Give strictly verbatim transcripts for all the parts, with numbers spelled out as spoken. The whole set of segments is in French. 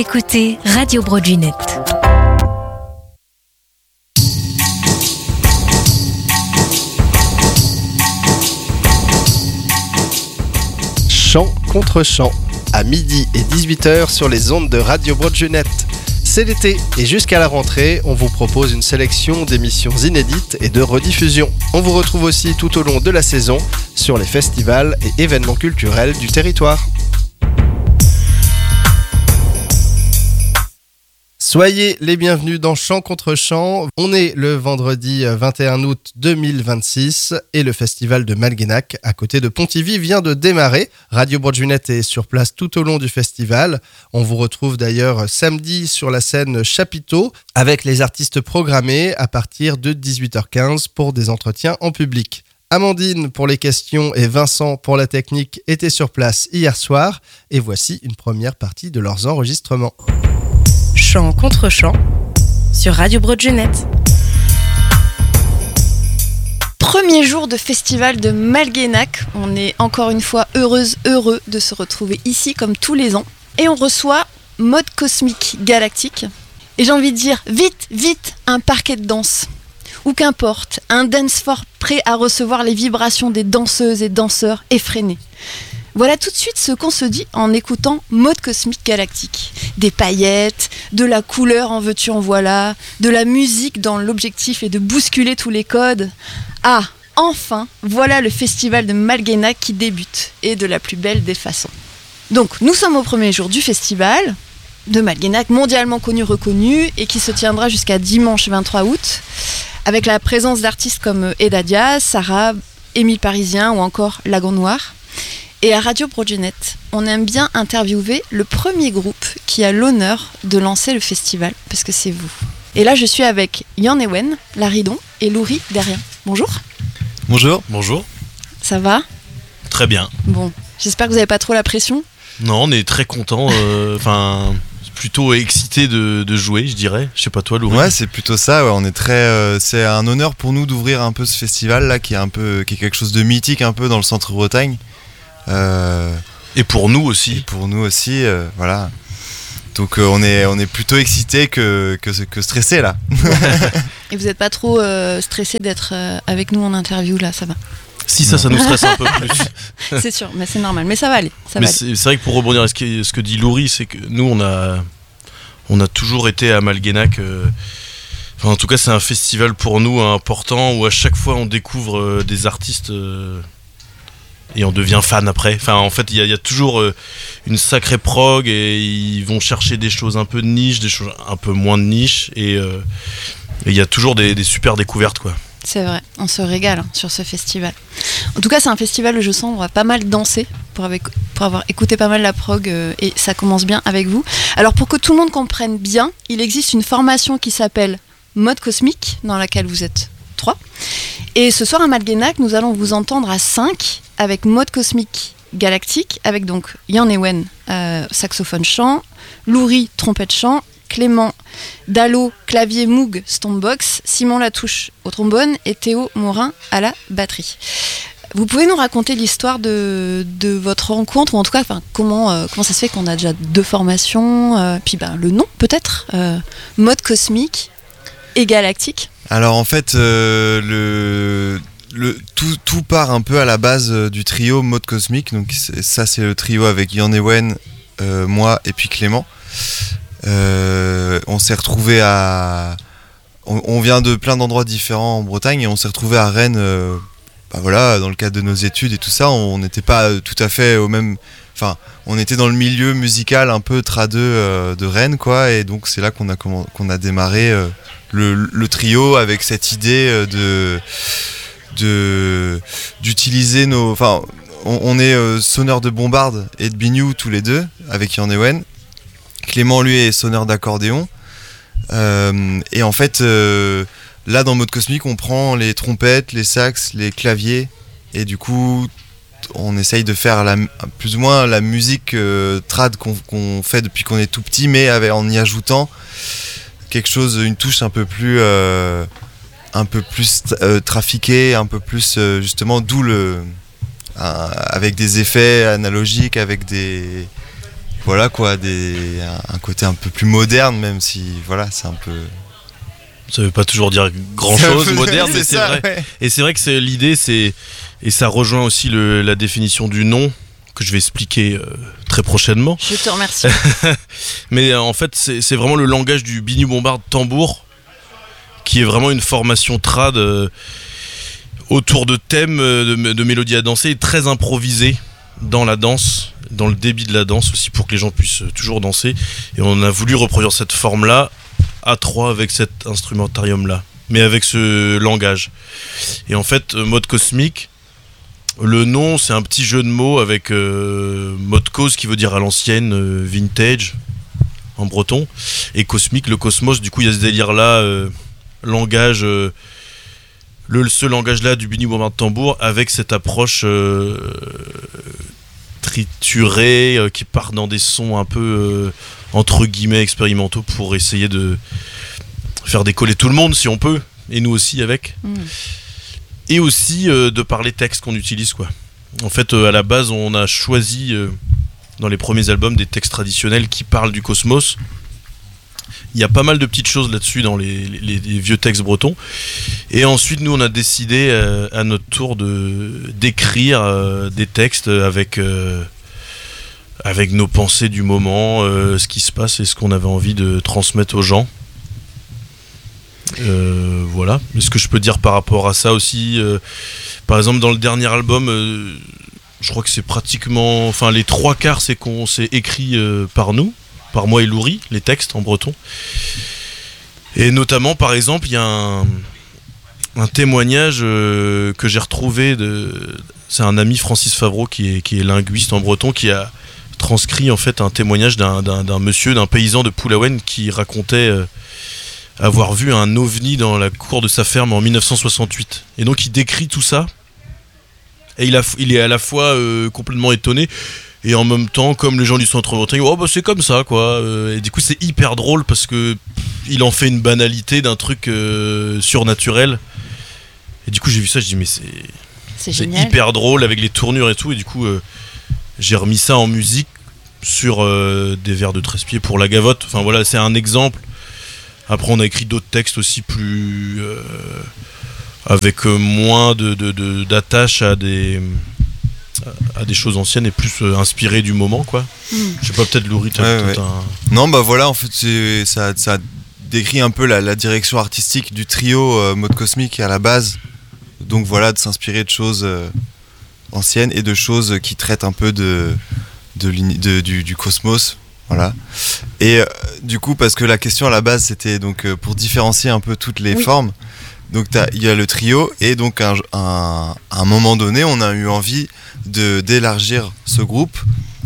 écoutez Radio Broadway. Chant contre chant, à midi et dix-huit heures sur les ondes de Radio Broadway. C'est l'été et jusqu'à la rentrée, on vous propose une sélection d'émissions inédites et de rediffusions. On vous retrouve aussi tout au long de la saison sur les festivals et événements culturels du territoire. Soyez les bienvenus dans Chant contre Chant. On est le vendredi vingt et un août deux mille vingt-six et le festival de Malguénac à côté de Pontivy vient de démarrer. Radio Broadway est sur place tout au long du festival. On vous retrouve d'ailleurs samedi sur la scène Chapiteau avec les artistes programmés à partir de dix-huit heures quinze pour des entretiens en public. Amandine pour les questions et Vincent pour la technique étaient sur place hier soir et voici une première partie de leurs enregistrements. Chant contre chant sur Radio Broadway. Premier jour de festival de Malguénac. On est encore une fois heureuse, heureux de se retrouver ici comme tous les ans. Et on reçoit Mode Cosmique Galactique. Et j'ai envie de dire, vite, vite, un parquet de danse. Ou qu'importe, un dance floor prêt à recevoir les vibrations des danseuses et danseurs effrénés. Voilà tout de suite ce qu'on se dit en écoutant Mode Cosmique Galactique. Des paillettes, de la couleur en veux-tu en voilà, de la musique dans l'objectif et de bousculer tous les codes. Ah, enfin, voilà le festival de Malguénac qui débute, et de la plus belle des façons. Donc, nous sommes au premier jour du festival de Malguénac, mondialement connu, reconnu, et qui se tiendra jusqu'à dimanche vingt-trois août, avec la présence d'artistes comme Eda Diaz, Sarah, Émile Parisien ou encore Lagon Noir. Et à Radio Broadway, on aime bien interviewer le premier groupe qui a l'honneur de lancer le festival, parce que c'est vous. Et là, je suis avec Yann Ewen, Laridon, et Louri derrière. Bonjour. Bonjour. Bonjour. Ça va ? Très bien. Bon, j'espère que vous n'avez pas trop la pression. Non, on est très content. Enfin, euh, plutôt excité de, de jouer, je dirais. Je sais pas toi, Louri. Ouais, c'est plutôt ça. Ouais. On est très. Euh, c'est un honneur pour nous d'ouvrir un peu ce festival là, qui est un peu, qui est quelque chose de mythique un peu dans le Centre-Bretagne. Euh, et pour nous aussi. Et pour nous aussi, euh, voilà. Donc euh, on est on est plutôt excité que que que stressé là. Et vous n'êtes pas trop euh, stressé d'être euh, avec nous en interview là, ça va. Si ça, ça nous stresse un peu plus. C'est sûr, mais c'est normal, mais ça va aller. Ça mais va c'est, aller. c'est vrai que pour rebondir à ce que, ce que dit Louri, c'est que nous on a on a toujours été à Malguénac. Euh, enfin, en tout cas, c'est un festival pour nous important où à chaque fois on découvre euh, des artistes. Euh, Et on devient fan après. Enfin, en fait, il y, y a toujours euh, une sacrée prog et ils vont chercher des choses un peu de niche, des choses un peu moins de niche. Et il euh, y a toujours des, des super découvertes, quoi. C'est vrai, on se régale hein, sur ce festival. En tout cas, c'est un festival où je sens qu'on va pas mal danser pour, avec, pour avoir écouté pas mal la prog euh, et ça commence bien avec vous. Alors, pour que tout le monde comprenne bien, il existe une formation qui s'appelle Mode Cosmique, dans laquelle vous êtes trois. Et ce soir à Malguénac, nous allons vous entendre à cinq avec Mode Cosmique Galactique, avec donc Yann Ewen, euh, saxophone chant, Louri, trompette chant, Clément Dallo, clavier Moog, stompbox, Simon Latouche au trombone et Théo Morin à la batterie. Vous pouvez nous raconter l'histoire de, de votre rencontre, ou en tout cas enfin, comment, euh, comment ça se fait qu'on a déjà deux formations, euh, puis ben, le nom peut-être, euh, Mode Cosmique et Galactique. Alors en fait, euh, le, le, tout, tout part un peu à la base euh, du trio Mode Cosmique. Donc c'est, ça c'est le trio avec Yann Ewen, euh, moi et puis Clément. Euh, on s'est retrouvés à... On, on vient de plein d'endroits différents en Bretagne et on s'est retrouvés à Rennes, euh, bah voilà, dans le cadre de nos études et tout ça. On n'était pas tout à fait au même... Enfin, on était dans le milieu musical un peu tradeux euh, de Rennes, quoi. Et donc c'est là qu'on a, qu'on a démarré... Euh, Le, le trio avec cette idée de, de d'utiliser nos, enfin on, on est euh, sonneur de bombarde et de biniou tous les deux avec Yann Ewen. Clément lui est sonneur d'accordéon euh, et en fait euh, là dans Mode Cosmique on prend les trompettes, les sax, les claviers et du coup on essaye de faire la, plus ou moins la musique euh, trad qu'on, qu'on fait depuis qu'on est tout petit mais avec, en y ajoutant quelque chose, une touche un peu plus, euh, un peu plus euh, trafiquée, un peu plus euh, justement, d'où le, euh, avec des effets analogiques, avec des, voilà quoi, des, un, un côté un peu plus moderne, même si voilà, c'est un peu. Ça veut pas toujours dire grand chose, moderne, mais c'est ça, vrai. Ouais. Et c'est vrai que c'est l'idée, c'est et ça rejoint aussi le, la définition du nom que je vais expliquer euh, très prochainement. Je te remercie. Mais euh, en fait, c'est, c'est vraiment le langage du bini bombarde tambour, qui est vraiment une formation trad euh, autour de thèmes, euh, de, de mélodies à danser, et très improvisé dans la danse, dans le débit de la danse aussi, pour que les gens puissent toujours danser. Et on a voulu reproduire cette forme-là à trois avec cet instrumentarium-là, mais avec ce langage. Et en fait, mode cosmique, le nom, c'est un petit jeu de mots avec euh, mode cause qui veut dire à l'ancienne, euh, vintage en breton, et cosmique, le cosmos. Du coup, il y a ce délire-là, euh, langage, euh, le, ce langage-là du bini bombarde tambour avec cette approche euh, triturée euh, qui part dans des sons un peu euh, entre guillemets expérimentaux pour essayer de faire décoller tout le monde si on peut, et nous aussi avec. Mmh. Et aussi euh, de par les textes qu'on utilise, quoi. En fait, euh, à la base, on a choisi euh, dans les premiers albums des textes traditionnels qui parlent du cosmos. Il y a pas mal de petites choses là-dessus dans les, les, les vieux textes bretons. Et ensuite, nous, on a décidé euh, à notre tour de d'écrire euh, des textes avec euh, avec nos pensées du moment, euh, ce qui se passe et ce qu'on avait envie de transmettre aux gens. Euh, voilà. Mais ce que je peux dire par rapport à ça aussi, euh, par exemple dans le dernier album, euh, je crois que c'est pratiquement, enfin les trois quarts c'est qu'on s'est écrit euh, par nous, par moi et Louri, les textes en breton. Et notamment par exemple il y a un, un témoignage euh, que j'ai retrouvé de, c'est un ami, Francis Favreau, qui est, qui est linguiste en breton, qui a transcrit en fait un témoignage d'un, d'un, d'un monsieur, d'un paysan de Poulaouen qui racontait euh, avoir vu un ovni dans la cour de sa ferme en dix-neuf cent soixante-huit. Et donc il décrit tout ça, et il, a, il est à la fois euh, complètement étonné, et en même temps, comme les gens du centre breton, oh bah c'est comme ça quoi. Et du coup c'est hyper drôle parce que il en fait une banalité d'un truc euh, surnaturel. Et du coup j'ai vu ça, je dis mais c'est, c'est, c'est hyper drôle avec les tournures et tout, et du coup euh, j'ai remis ça en musique sur euh, des vers de Treize-Pieds pour la Gavotte. Enfin voilà, c'est un exemple. Après, on a écrit d'autres textes aussi plus euh, avec euh, moins de, de, de, d'attache à des à des choses anciennes et plus euh, inspirées du moment, quoi. Mm. Je sais pas, peut-être Louri, t'as ouais, peut-être ouais. un... Non, bah voilà, en fait, c'est, ça, ça décrit un peu la, la direction artistique du trio euh, Mode Cosmique à la base. Donc voilà, de s'inspirer de choses euh, anciennes et de choses qui traitent un peu de, de, de du, du cosmos. Voilà. Et euh, du coup, parce que la question à la base, c'était donc euh, pour différencier un peu toutes les oui. formes. Donc il y a le trio, et donc un, un, à un moment donné, on a eu envie de d'élargir ce groupe.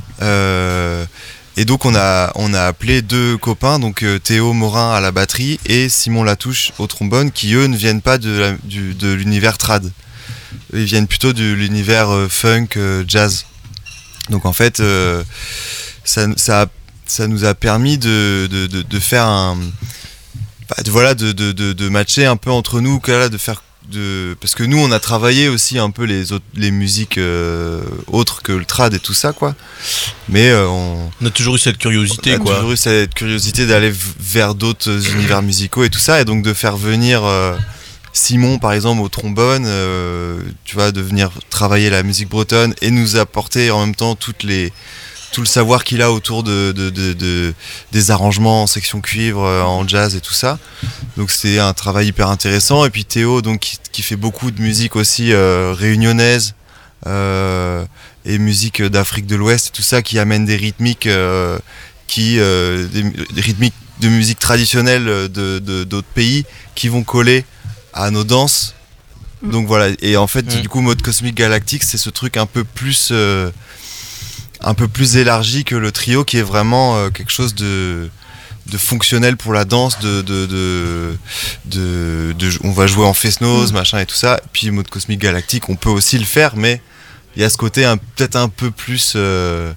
Euh, et donc on a on a appelé deux copains, donc euh, Théo Morin à la batterie et Simon Latouche au trombone, qui eux ne viennent pas de la, du, de l'univers trad. Ils viennent plutôt de l'univers euh, funk, euh, jazz. Donc en fait, euh, ça ça a ça nous a permis de, de, de, de faire un... Bah, de, voilà, de, de, de, de matcher un peu entre nous, là, de faire... De, parce que nous, on a travaillé aussi un peu les, autres, les musiques euh, autres que le trad et tout ça, quoi. Mais euh, on... On a toujours eu cette curiosité, on a quoi. toujours eu cette curiosité d'aller v- vers d'autres univers musicaux et tout ça, et donc de faire venir... Euh, Simon, par exemple, au trombone, euh, tu vois, de venir travailler la musique bretonne et nous apporter en même temps toutes les... tout le savoir qu'il a autour de, de, de, de, des arrangements en section cuivre, en jazz et tout ça. Donc c'était un travail hyper intéressant. Et puis Théo, donc, qui, qui fait beaucoup de musique aussi euh, réunionnaise euh, et musique d'Afrique de l'Ouest et tout ça, qui amène des rythmiques, euh, qui, euh, des, des rythmiques de musique traditionnelle de, de, d'autres pays qui vont coller à nos danses. Donc voilà. Et en fait, mmh. du coup, Mode Cosmique Galactique, c'est ce truc un peu plus... Euh, un peu plus élargi que le trio, qui est vraiment euh, quelque chose de, de fonctionnel pour la danse, de, de, de, de, de on va jouer en fest-noz, mmh. machin et tout ça. Puis Mode Cosmique Galactique, on peut aussi le faire, mais il y a ce côté un, peut-être un peu plus euh,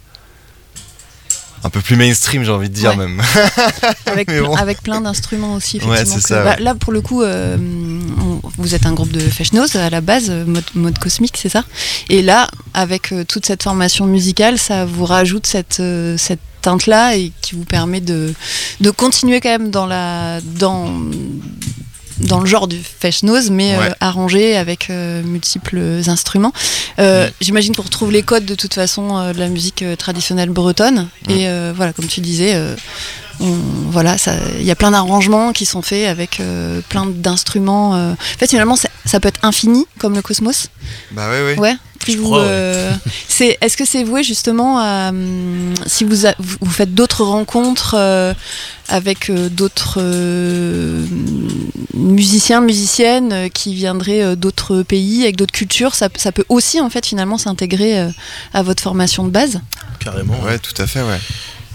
un peu plus mainstream, j'ai envie de dire, ouais. même. avec, pl- bon. avec plein d'instruments aussi, effectivement. Ouais, c'est que, ça, bah, ouais. Là, pour le coup, euh, on, vous êtes un groupe de fest-noz à la base, mode, mode cosmique, c'est ça. Et là, avec euh, toute cette formation musicale, ça vous rajoute cette, euh, cette teinte-là et qui vous permet de, de continuer quand même dans, la, dans, dans le genre du feshnoz, mais Ouais. euh, arrangé avec euh, multiples instruments. Euh, Mm. J'imagine qu'on retrouve les codes de toute façon euh, de la musique euh, traditionnelle bretonne. Mm. Et euh, voilà, comme tu disais, euh, on- voilà, ça- il y a plein d'arrangements qui sont faits avec euh, plein d'instruments. euh. En fait, finalement, ça, ça peut être infini, comme le cosmos. Bah ouais, ouais. Ouais. Plus Je vous, crois, ouais. euh, c'est, est-ce que c'est voué justement à hum, si vous, a- vous vous faites d'autres rencontres euh, avec euh, d'autres euh, musiciens, musiciennes euh, qui viendraient euh, d'autres pays, avec d'autres cultures, ça, ça peut aussi en fait finalement s'intégrer euh, à votre formation de base. Carrément. Ouais, tout à fait, ouais.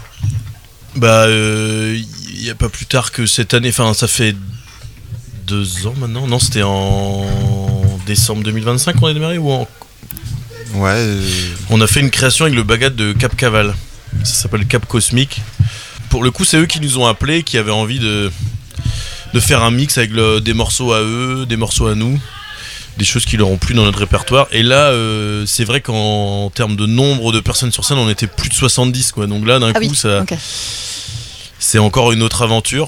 Bah, il n'y a pas plus tard que cette année, enfin, ça fait deux ans maintenant. Non, c'était en décembre deux mille vingt-cinq qu'on est démarré ou en... Ouais, euh, On a fait une création avec le bagad de Cap Caval. Ça s'appelle Cap Cosmique. Pour le coup, c'est eux qui nous ont appelés, qui avaient envie de, de faire un mix avec le- des morceaux à eux, des morceaux à nous, des choses qui leur ont plu dans notre répertoire. Et là, euh, c'est vrai qu'en termes de nombre de personnes sur scène, on était plus de soixante-dix, quoi. Donc là, d'un Ah coup, oui, ça, ok. c'est encore une autre aventure.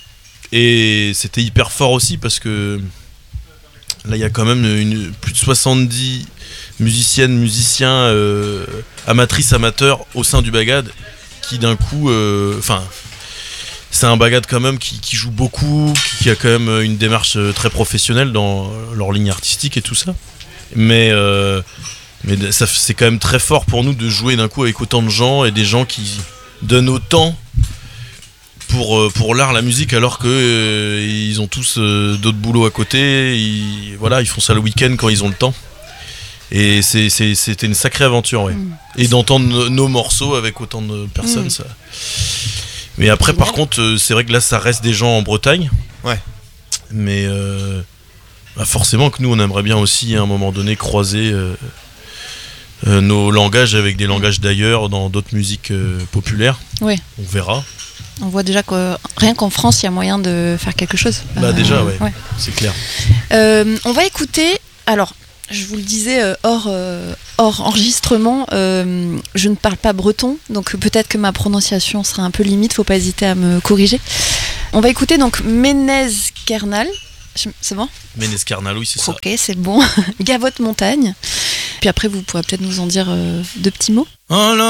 Et c'était hyper fort aussi parce que là, il y a quand même une, plus de soixante-dix musiciennes, musiciens, euh, amatrices, amateurs au sein du bagad qui d'un coup, enfin, euh, c'est un bagad quand même qui, qui joue beaucoup, qui, qui a quand même une démarche très professionnelle dans leur ligne artistique et tout ça. Mais, euh, mais ça, c'est quand même très fort pour nous de jouer d'un coup avec autant de gens et des gens qui donnent autant pour, pour l'art, la musique, alors que euh, ils ont tous euh, d'autres boulots à côté. Ils, voilà, ils font ça le week-end quand ils ont le temps. Et c'est, c'est, c'était une sacrée aventure, ouais. Mm. Et d'entendre nos, nos morceaux avec autant de personnes, Mm. ça. Mais après, Génial. par contre, euh, c'est vrai que là, ça reste des gens en Bretagne. Ouais. Mais euh, bah forcément que nous, on aimerait bien aussi, à un moment donné, croiser euh, euh, nos langages avec des langages d'ailleurs dans d'autres musiques euh, populaires. Ouais. On verra. On voit déjà que rien qu'en France, il y a moyen de faire quelque chose. Bah, déjà, ouais. ouais. C'est clair. Euh, on va écouter. Alors, je vous le disais euh, hors, euh, hors enregistrement, euh, je ne parle pas breton, donc peut-être que ma prononciation sera un peu limite, faut pas hésiter à me corriger. On va écouter donc Ménez Kernal. Je- C'est bon ? Ménez Carnal, oui, c'est ça. Ok, c'est bon. Gavotte Montagne. Puis après, vous pourrez peut-être nous en dire euh, deux petits mots. Oh là